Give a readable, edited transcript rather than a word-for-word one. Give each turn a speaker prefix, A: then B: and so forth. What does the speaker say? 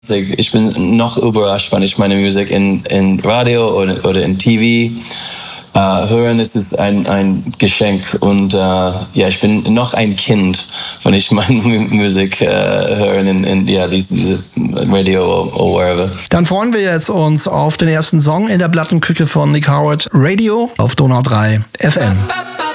A: Ich bin noch überrascht, wenn ich meine Musik in Radio oder in TV hören. Es ist ein Geschenk und ich bin noch ein Kind, wenn ich meine Musik höre in diese Radio oder wherever.
B: Dann freuen wir jetzt uns auf den ersten Song in der Plattenküche von Nick Howard, Radio auf Donau 3 FM.